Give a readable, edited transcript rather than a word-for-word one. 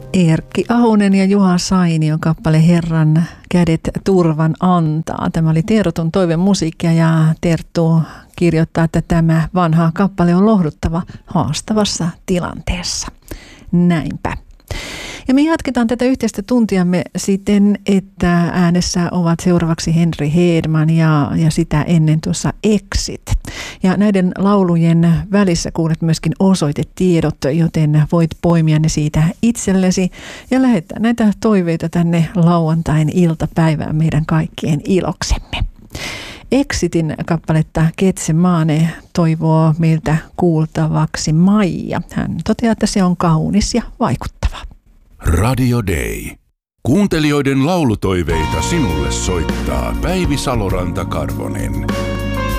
Erkki Ahonen ja Juha Sainion kappale Herran kädet turvan antaa. Tämä oli Teerotun toivemusiikkia ja Terttu kirjoittaa, että tämä vanha kappale on lohduttava haastavassa tilanteessa. Näinpä. Ja me jatketaan tätä yhteistä tuntiamme siten, että äänessä ovat seuraavaksi Henri Hedman ja sitä ennen tuossa Exit. Ja näiden laulujen välissä kuulet myöskin osoitetiedot, joten voit poimia ne siitä itsellesi ja lähettää näitä toiveita tänne lauantain iltapäivään meidän kaikkien iloksemme. Exitin kappaletta Getsemane toivoo meiltä kuultavaksi Maija. Hän toteaa, että se on kaunis ja vaikuttava. Radio Day. Kuuntelijoiden laulutoiveita sinulle soittaa Päivi Saloranta-Karvonen.